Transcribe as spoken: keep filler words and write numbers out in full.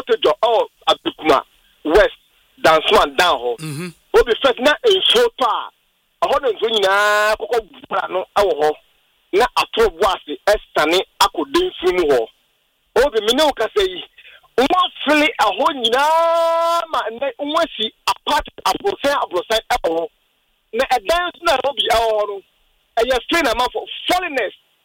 Osejo oh Abikuma West dance man down ho mhm obi first na enso pa aho no nso nyina kokko bura no awo ho na ato boase estane akoden fimu ho obi me ne o kasa yi won fili aho nyina ma ne wasi apart abrosan abrosan awo na edan na obi awo no eye strain am for foreigners